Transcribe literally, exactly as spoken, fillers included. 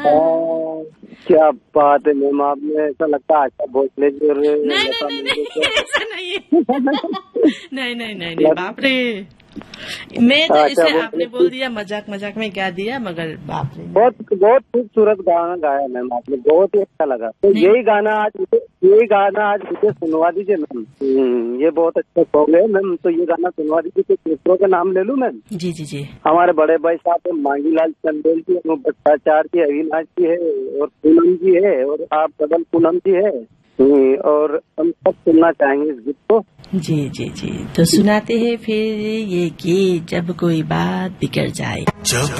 क्या बात है मैम, आपने ऐसा लगता है आशा भोसले जी और नहीं नहीं नहीं ऐसा नहीं नहीं नहीं नहीं नहीं बाप रे, मैं तो इसे आपने बोल दिया मजाक मजाक में क्या दिया, मगर बाप रे बहुत बहुत खूबसूरत गाना गाया मैम आपने, बहुत ही अच्छा लगा। तो यही गाना आज यही गाना आज मुझे सुनवा दीजिए मैम। ये बहुत अच्छा सॉन्ग है मैम, तो ये गाना सुनवा दीजिए। तो दूसरों का नाम ले लूँ मैम? जी जी जी। हमारे बड़े भाई साहब है मांगीलाल चंदेल जी, भट्टाचार्य जी, अविनाश जी है और पूनम जी है और आप डबल पूनम जी है, और हम सब सुनना चाहेंगे इस गीत को। जी जी जी, तो सुनाते हैं फिर ये गीत, जब कोई बात बिगड़ जाए। जब